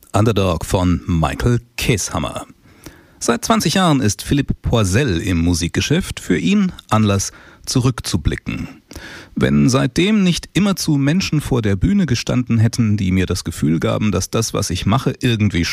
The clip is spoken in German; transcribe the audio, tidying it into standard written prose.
Underdog von Michael Keshammer. Seit 20 Jahren ist Philipp Poisel im Musikgeschäft, für ihn Anlass zurückzublicken. Wenn seitdem nicht immerzu Menschen vor der Bühne gestanden hätten, die mir das Gefühl gaben, dass das, was ich mache, irgendwie